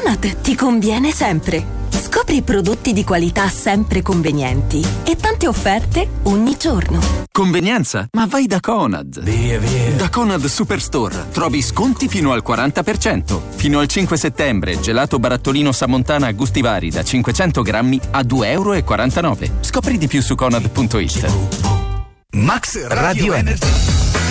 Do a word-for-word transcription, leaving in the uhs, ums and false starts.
Conad ti conviene sempre. Scopri prodotti di qualità sempre convenienti e tante offerte ogni giorno. Convenienza? Ma vai da Conad. Via, via. Da Conad Superstore trovi sconti fino al quaranta per cento. Fino al cinque settembre, gelato barattolino Samontana a gusti vari da cinquecento grammi a due e quarantanove euro. Scopri di più su conad punto it. Max Radio Energy.